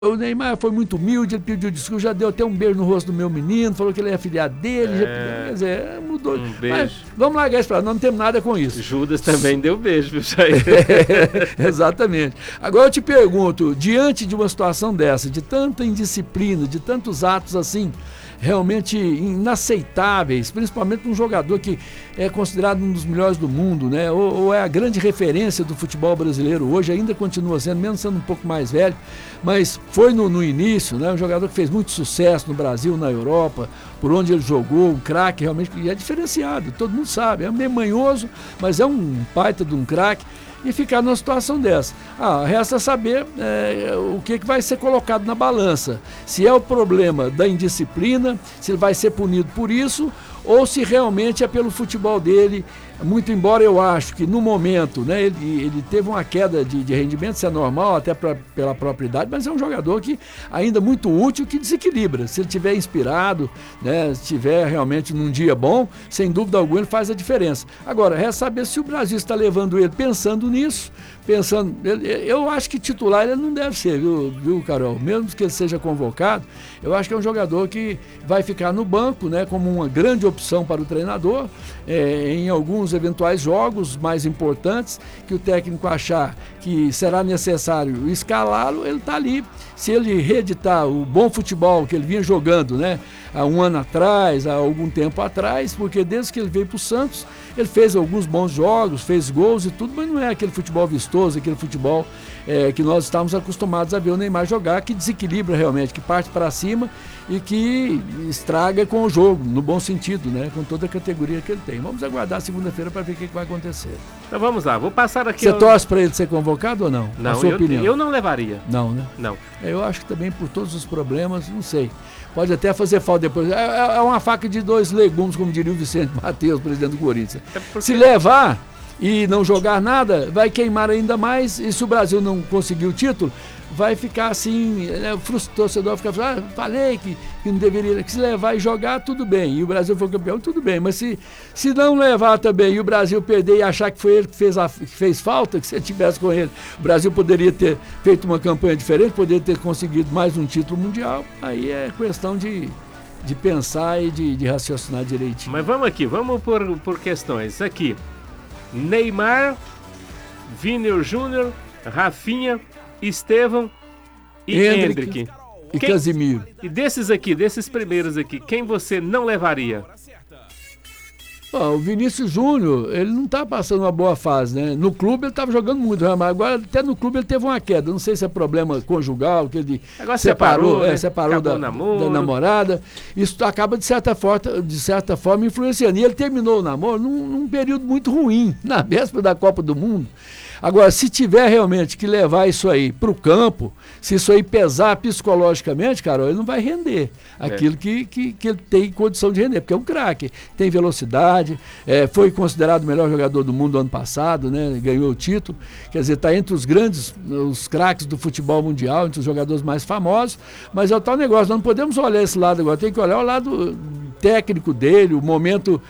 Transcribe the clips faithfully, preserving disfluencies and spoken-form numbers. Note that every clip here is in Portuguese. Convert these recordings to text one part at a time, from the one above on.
O Neymar foi muito humilde, ele pediu desculpa, já deu até um beijo no rosto do meu menino, falou que ele é afilhado dele, É, já, quer dizer, mudou. Um beijo. Mas vamos largar isso pra lá, nós não temos nada com isso. Judas também deu beijo, viu, Jair? É, exatamente. Agora eu te pergunto, diante de uma situação dessa, de tanta indisciplina, de tantos atos assim, realmente inaceitáveis, principalmente para um jogador que é considerado um dos melhores do mundo, né? Ou, ou é a grande referência do futebol brasileiro hoje, ainda continua sendo, mesmo sendo um pouco mais velho, mas foi no, no início, né? Um jogador que fez muito sucesso no Brasil, na Europa, por onde ele jogou, um craque realmente, e é diferenciado, todo mundo sabe, é meio manhoso, mas é um baita de um craque. E ficar numa situação dessa. Ah, resta saber é, o que, que vai ser colocado na balança. Se é o problema da indisciplina, se ele vai ser punido por isso, ou se realmente é pelo futebol dele. Muito embora eu acho que no momento, né, ele, ele teve uma queda de, de rendimento, isso é normal, até pra, pela própria idade, mas é um jogador que ainda muito útil, que desequilibra. Se ele estiver inspirado, né, se estiver realmente num dia bom, sem dúvida alguma ele faz a diferença. Agora, resta saber se o Brasil está levando ele pensando nisso, pensando, ele, eu acho que titular ele não deve ser, viu, viu, Carol? Mesmo que ele seja convocado, eu acho que é um jogador que vai ficar no banco, né, como uma grande opção para o treinador, é, em alguns eventuais jogos mais importantes, que o técnico achar que será necessário escalá-lo, ele está ali. Se ele reeditar o bom futebol que ele vinha jogando, né, há um ano atrás, há algum tempo atrás, porque desde que ele veio para o Santos, ele fez alguns bons jogos, fez gols e tudo, mas não é aquele futebol vistoso, aquele futebol é, que nós estávamos acostumados a ver o Neymar jogar, que desequilibra realmente, que parte para cima e que estraga com o jogo, no bom sentido, né, com toda a categoria que ele tem. Vamos aguardar segunda-feira para ver o que, que vai acontecer. Então vamos lá, vou passar aqui... Você eu... torce para ele ser convocado ou não? Não, a sua eu, opinião? eu não levaria. Não, né? Não. Eu acho que também por todos os problemas, não sei. Pode até fazer falta depois. É, é uma faca de dois legumes, como diria o Vicente Mateus, presidente do Corinthians. É porque... Se levar e não jogar nada, vai queimar ainda mais. E se o Brasil não conseguir o título, vai ficar assim, né, o torcedor fica falando, ah, falei que, que não deveria, que se levar e jogar, tudo bem. E o Brasil for campeão, tudo bem. Mas se, se não levar também e o Brasil perder e achar que foi ele que fez, a, que fez falta, que se ele tivesse com ele, o Brasil poderia ter feito uma campanha diferente, poderia ter conseguido mais um título mundial. Aí é questão de, de pensar e de, de raciocinar direitinho. Mas vamos aqui, vamos por, por questões. Aqui, Neymar, Vini Júnior, Rafinha, Estevão e Endrick. E quem, Casimiro. E desses aqui, desses primeiros aqui, quem você não levaria? Bom, o Vinícius Júnior, ele não está passando uma boa fase, né? No clube ele estava jogando muito, mas agora até no clube ele teve uma queda. Não sei se é problema conjugal, que ele agora separou, separou, né? é, separou da, da namorada. Isso acaba, de certa, forma, de certa forma, influenciando. E ele terminou o namoro num, num período muito ruim, na véspera da Copa do Mundo. Agora, se tiver realmente que levar isso aí para o campo, se isso aí pesar psicologicamente, Carol, ele não vai render aquilo é. que, que, que ele tem condição de render, porque é um craque, tem velocidade, é, foi considerado o melhor jogador do mundo ano passado, né, ganhou o título, quer dizer, está entre os grandes, os craques do futebol mundial, entre os jogadores mais famosos, mas é o tal negócio, nós não podemos olhar esse lado agora, tem que olhar o lado técnico dele, o momento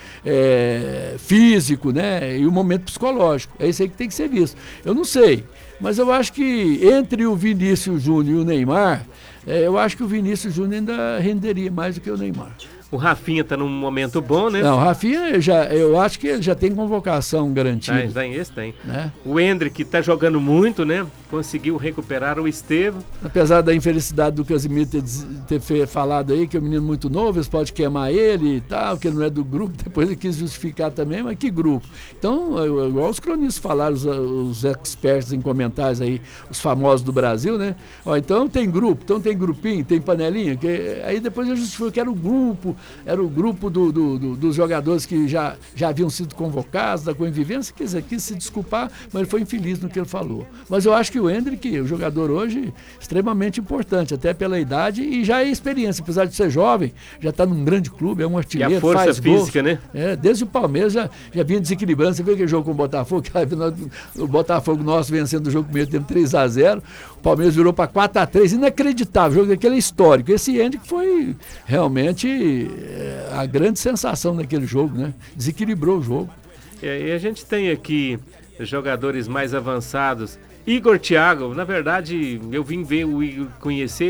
é, físico, né, e o momento psicológico, é isso aí que tem que ser visto. Eu não sei, mas eu acho que entre o Vinícius Júnior e o Neymar, é, eu acho que o Vinícius Júnior ainda renderia mais do que o Neymar. O Rafinha está num momento bom, né? Não, o Rafinha, já, eu acho que ele já tem convocação garantida. Tem, tem, esse tem. Né? O Endrick está jogando muito, né? Conseguiu recuperar o Estevão. Apesar da infelicidade do Casimiro ter, ter falado aí que é um menino muito novo, eles podem queimar ele e tal, que ele não é do grupo, depois ele quis justificar também, mas que grupo? Então, igual os cronistas falaram, os, os experts em comentários aí, os famosos do Brasil, né? Ó, então tem grupo, então tem grupinho, tem panelinha, que, aí depois ele justificou que era o grupo, era o grupo do, do, do, dos jogadores que já, já haviam sido convocados, da convivência, quer dizer, quis se desculpar, mas ele foi infeliz no que ele falou. Mas eu acho que o Endrick, o jogador hoje, extremamente importante, até pela idade e já é experiência, apesar de ser jovem, já está num grande clube, é um artilheiro, e a força faz física, gols, né? É, desde o Palmeiras já, já vinha desequilibrando, você viu aquele jogo com o Botafogo, o Botafogo nosso vencendo o jogo com o meio tempo três a zero, o Palmeiras virou para quatro a três, inacreditável, o jogo daquele é histórico. Esse Endrick foi realmente é, a grande sensação daquele jogo, né? Desequilibrou o jogo. E, e a gente tem aqui jogadores mais avançados Igor Thiago, na verdade, eu vim ver o Igor, conhecer